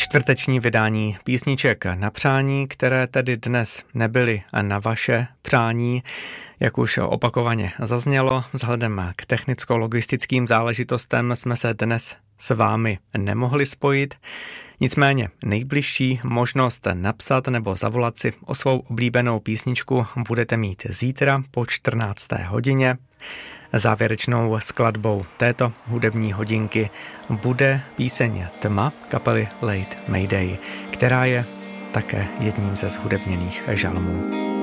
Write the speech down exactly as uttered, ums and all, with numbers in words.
Čtvrteční vydání písniček na přání, které tedy dnes nebyly na vaše přání, jak už opakovaně zaznělo, vzhledem k technicko-logistickým záležitostem jsme se dnes s vámi nemohli spojit. Nicméně nejbližší možnost napsat nebo zavolat si o svou oblíbenou písničku budete mít zítra po čtrnácté hodině. Závěrečnou skladbou této hudební hodinky bude píseň Tma kapely Late Mayday, která je také jedním ze zhudebněných žalmů.